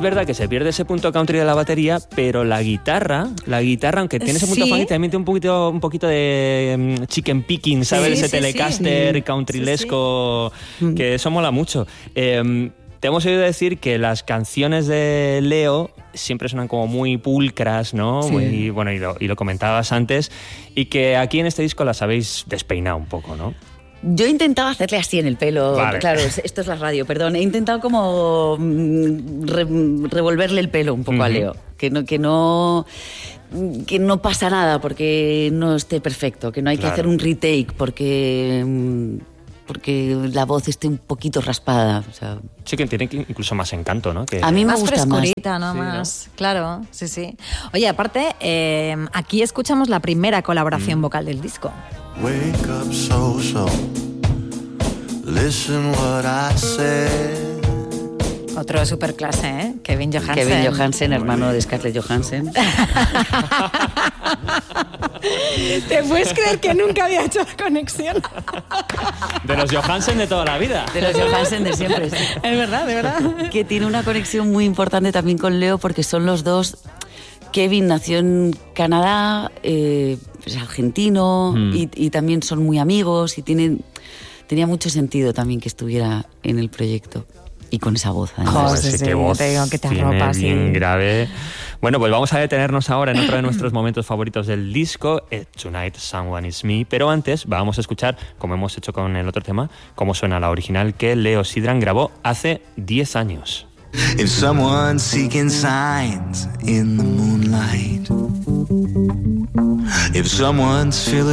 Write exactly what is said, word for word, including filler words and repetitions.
verdad que se pierde ese punto country de la batería, pero la guitarra, la guitarra, aunque tiene ese punto Sí. funky, también tiene un poquito, un poquito de um, chicken picking, ¿sabes? Sí, ese sí, Telecaster sí. countrylesco, que eso mola mucho. Eh, te hemos oído decir que las canciones de Leo siempre suenan como muy pulcras, ¿no? Sí. Muy, bueno, y lo, y lo comentabas antes, y que aquí en este disco las habéis despeinado un poco, ¿no? Yo he intentado hacerle así en el pelo, Vale. claro, esto es la radio, perdón, he intentado como mm, re- revolverle el pelo un poco Uh-huh. a Leo, que no, que no que no pasa nada porque no esté perfecto, que no hay Claro. que hacer un retake porque mm, porque la voz esté un poquito raspada, o sea, Sí, que tiene incluso más encanto, ¿no? Que... a mí me Más gusta más. frescurita, ¿no? Sí, Más, claro, sí, sí. Oye, aparte, eh, aquí escuchamos la primera colaboración vocal del disco. Wake up so so. Listen what I said. Otro superclase, ¿eh? Kevin Johansen. Kevin Johansen, hermano de Scarlett Johansson. ¿Te puedes creer que nunca había hecho la conexión? De los Johansen de toda la vida. De los Johansen de siempre, sí. Es verdad, de verdad. Que tiene una conexión muy importante también con Leo porque son los dos. Kevin nació en Canadá, eh, es argentino Mm. y, y también son muy amigos y tienen, tenía mucho sentido también que estuviera en el proyecto y con esa voz. además. Joder, Pues sí, sí, sí, qué voz te digo que te tiene arropa, sí. bien grave. Bueno, pues vamos a detenernos ahora en otro de nuestros momentos favoritos del disco, eh, Tonight Someone Is Me, pero antes vamos a escuchar, como hemos hecho con el otro tema, cómo suena la original que Leo Sidran grabó hace diez años. If someone's seeking signs in the moonlight, if someone's feeling